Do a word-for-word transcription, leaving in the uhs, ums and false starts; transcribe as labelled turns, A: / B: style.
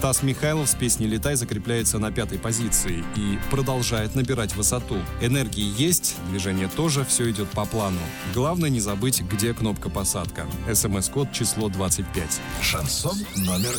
A: Стас Михайлов с песней «Летай» закрепляется на пятой позиции и продолжает набирать высоту. Энергии есть, движение тоже, все идет по плану. Главное не забыть, где кнопка посадка. СМС-код число двадцать пять.
B: Шансон номер